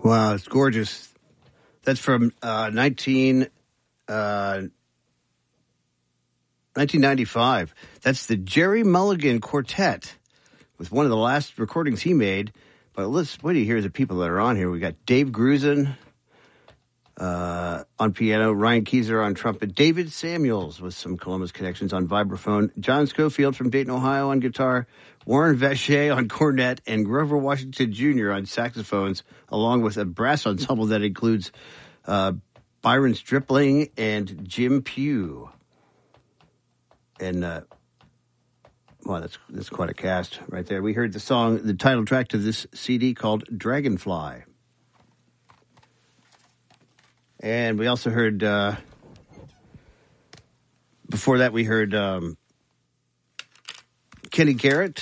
Wow, it's gorgeous. That's from 1995. That's the Jerry Mulligan Quartet with one of the last recordings he made. But let's, what do you hear the people that are on here? We got Dave Grusin on piano, Ryan Keyser on trumpet, David Samuels with some Columbus connections on vibraphone, John Schofield from Dayton, Ohio on guitar, Warren Vacher on cornet, and Grover Washington Jr. on saxophones, along with a brass ensemble that includes Byron Stripling and Jim Pugh. And, wow, that's quite a cast right there. We heard the title track to this CD called Dragonfly. And we also heard, before that we heard Kenny Garrett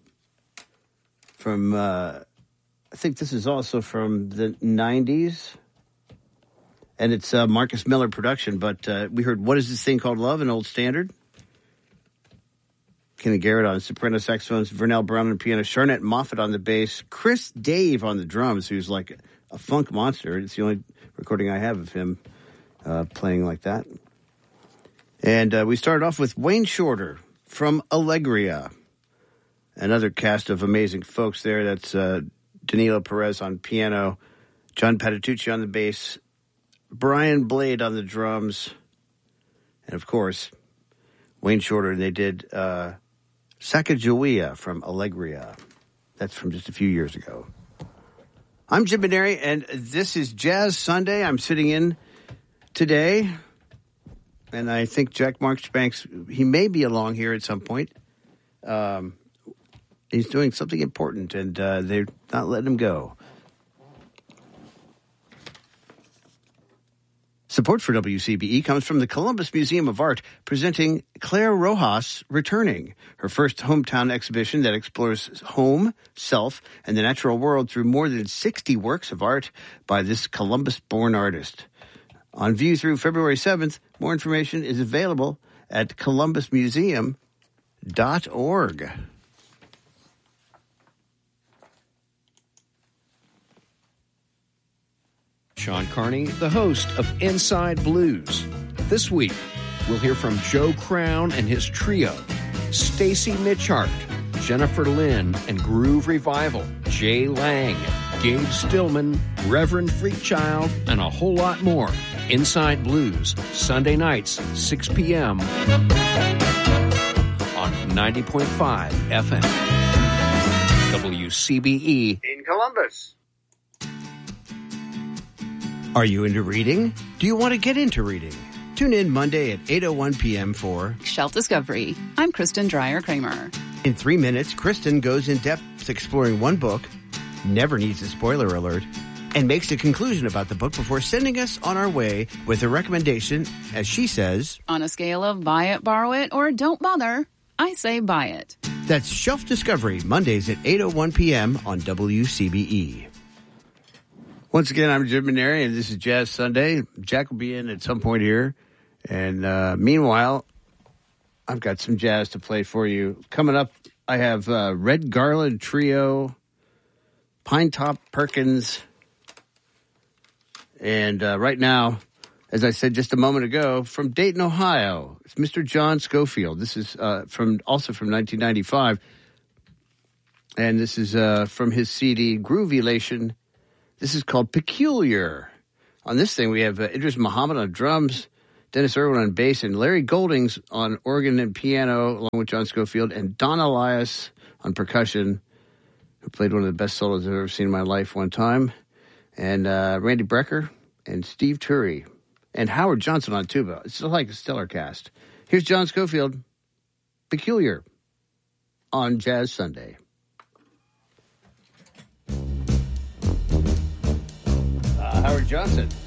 from, I think this is also from the 90s. And it's Marcus Miller production, but we heard What Is This Thing Called Love, an old standard. Kenny Garrett on soprano saxophones, Vernell Brown on piano, Sharnette Moffat on the bass, Chris Dave on the drums, who's like a funk monster. It's the only recording I have of him playing like that. And we started off with Wayne Shorter from Allegria. Another cast of amazing folks there. That's Danilo Perez on piano, John Patitucci on the bass, Brian Blade on the drums, and of course, Wayne Shorter. They did Sacagawea from Allegria. That's from just a few years ago. I'm Jim Maneri, and this is Jazz Sunday. I'm sitting in today, and I think Jack Marchbanks, he may be along here at some point. He's doing something important, and they're not letting him go. Support for WCBE comes from the Columbus Museum of Art, presenting Claire Rojas Returning, her first hometown exhibition that explores home, self, and the natural world through more than 60 works of art by this Columbus-born artist. On view through February 7th, more information is available at columbusmuseum.org. Sean Carney, the host of Inside Blues. This week, we'll hear from Joe Crown and his trio, Stacy Mitchart, Jennifer Lynn and Groove Revival, Jay Lang, Gabe Stillman, Reverend Freakchild, and a whole lot more. Inside Blues, Sunday nights, 6 p.m. on 90.5 FM. WCBE in Columbus. Are you into reading? Do you want to get into reading? Tune in Monday at 8:01 p.m. for Shelf Discovery. I'm Kristen Dreyer-Kramer. In 3 minutes, Kristen goes in depth exploring one book, never needs a spoiler alert, and makes a conclusion about the book before sending us on our way with a recommendation, as she says, on a scale of buy it, borrow it, or don't bother, I say buy it. That's Shelf Discovery, Mondays at 8:01 p.m. on WCBE. Once again, I'm Jim Maneri, and this is Jazz Sunday. Jack will be in at some point here. And meanwhile, I've got some jazz to play for you. Coming up, I have Red Garland Trio, Pinetop Perkins. And right now, as I said just a moment ago, from Dayton, Ohio, it's Mr. John Schofield. This is also from 1995. And this is from his CD, Groovylation. This is called Peculiar. On this thing, we have Idris Muhammad on drums, Dennis Irwin on bass, and Larry Goldings on organ and piano, along with John Schofield, and Don Elias on percussion, who played one of the best solos I've ever seen in my life one time, and Randy Brecker, and Steve Turry, and Howard Johnson on tuba. It's like a stellar cast. Here's John Schofield, Peculiar, on Jazz Sunday. Howard Johnson.